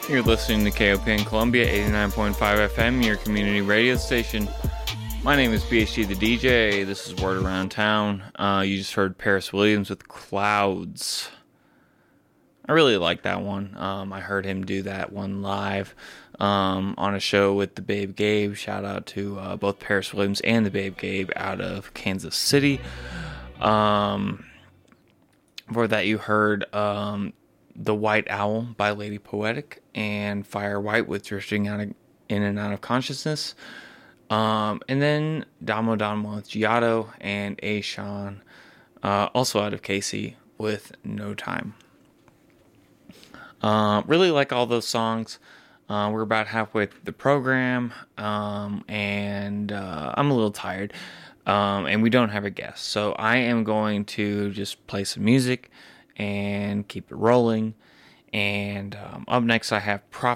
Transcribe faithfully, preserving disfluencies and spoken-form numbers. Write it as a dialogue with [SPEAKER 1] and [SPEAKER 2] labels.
[SPEAKER 1] You're listening to K O P N Columbia, eighty-nine point five F M, your community radio station. My name is B H G the D J. This is Word Around Town. Uh, you just heard Paris Williams with Clouds. I really like that one. Um, I heard him do that one live um, on a show with the Babe Gabe. Shout out to uh, both Paris Williams and the Babe Gabe out of Kansas City. Um, before that, you heard um, The White Owl by Lady Poetic and Fire White with Drifting out of, In and Out of Consciousness. Um, and then Damo Damo with Giotto and Ashawn, uh, also out of K C, with No Time. Uh, really like all those songs. Uh, we're about halfway through the program, um, and uh, I'm a little tired, um, and we don't have a guest. So I am going to just play some music and keep it rolling. And um, up next I have Prophet